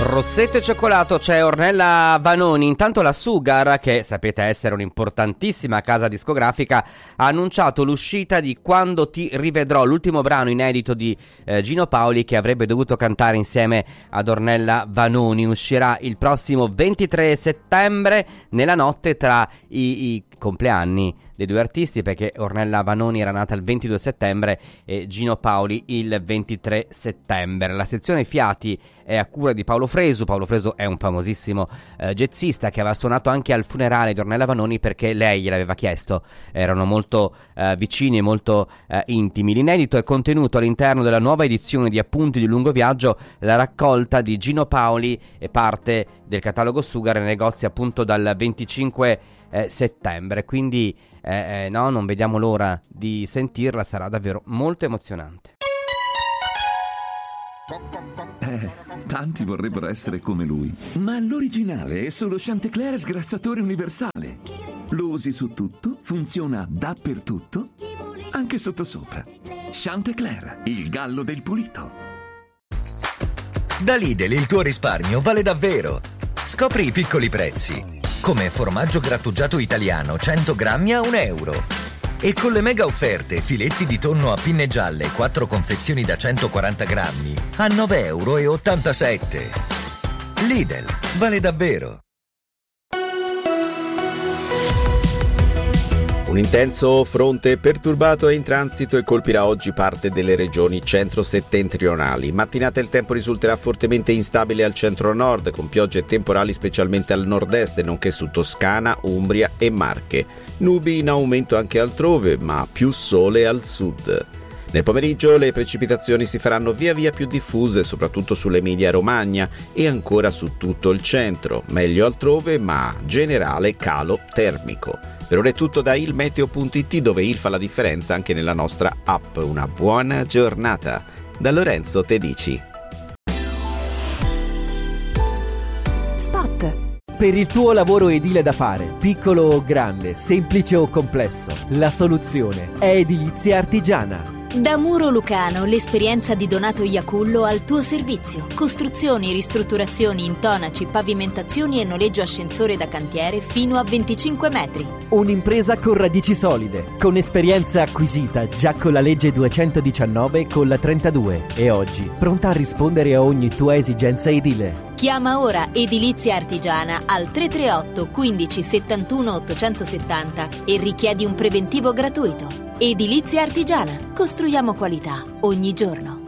Rossetto e cioccolato, c'è Ornella Vanoni. Intanto la Sugar, che sapete essere un'importantissima casa discografica, ha annunciato l'uscita di Quando ti rivedrò, l'ultimo brano inedito di Gino Paoli, che avrebbe dovuto cantare insieme ad Ornella Vanoni. Uscirà il prossimo 23 settembre, nella notte tra i compleanni dei due artisti, perché Ornella Vanoni era nata il 22 settembre e Gino Paoli il 23 settembre. La sezione fiati è a cura di Paolo Fresu. Paolo Fresu è un famosissimo jazzista che aveva suonato anche al funerale di Ornella Vanoni, perché lei gliel'aveva chiesto. Erano molto vicini e molto intimi. L'inedito è contenuto all'interno della nuova edizione di Appunti di lungo viaggio, la raccolta di Gino Paoli, e parte del catalogo Sugar, nei negozi appunto dal 25 settembre. Quindi no, non vediamo l'ora di sentirla, sarà davvero molto emozionante. Tanti vorrebbero essere come lui, ma l'originale è solo Chantecler sgrassatore universale. Lo usi su tutto, funziona dappertutto, anche sottosopra. Chantecler, il gallo del pulito. Da Lidl il tuo risparmio vale davvero. Scopri i piccoli prezzi, come formaggio grattugiato italiano 100 grammi a €1. E con le mega offerte filetti di tonno a pinne gialle 4 confezioni da 140 grammi a €9,87. Lidl, vale davvero. Un intenso fronte perturbato è in transito e colpirà oggi parte delle regioni centro-settentrionali. Mattinata il tempo risulterà fortemente instabile al centro-nord, con piogge temporali specialmente al nord-est, nonché su Toscana, Umbria e Marche. Nubi in aumento anche altrove, ma più sole al sud. Nel pomeriggio le precipitazioni si faranno via via più diffuse, soprattutto sull'Emilia-Romagna e ancora su tutto il centro. Meglio altrove, ma generale calo termico. Per ora è tutto da ilmeteo.it, dove il fa la differenza anche nella nostra app. Una buona giornata. Da Lorenzo Tedici. Spot. Per il tuo lavoro edile da fare, piccolo o grande, semplice o complesso, la soluzione è Edilizia Artigiana. Da Muro Lucano, l'esperienza di Donato Iacullo al tuo servizio. Costruzioni, ristrutturazioni, intonaci, pavimentazioni e noleggio ascensore da cantiere fino a 25 metri. Un'impresa con radici solide, con esperienza acquisita già con la legge 219 e con la 32, e oggi pronta a rispondere a ogni tua esigenza edile. Chiama ora Edilizia Artigiana al 338 15 71 870 e richiedi un preventivo gratuito. Edilizia Artigiana. Costruiamo qualità ogni giorno.